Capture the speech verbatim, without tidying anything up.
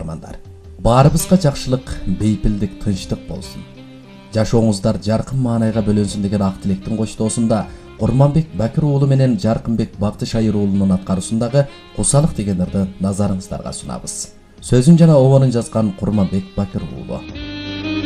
каармандар. Баарыбызга жакшылык, бейпилдик, тынчтык болсун. Жашооңуздар жаркын маанайга бөлөнсүн деген ак тилектин коштоосунда Курманбек Бакир уулу менен Жаркынбек Бактышайыр уулунун аткаруусундагы Кусалык деген ырды назарыңыздарга сунабыз. Сөзүн жана обонун жазган Курманбек Бакир уулу.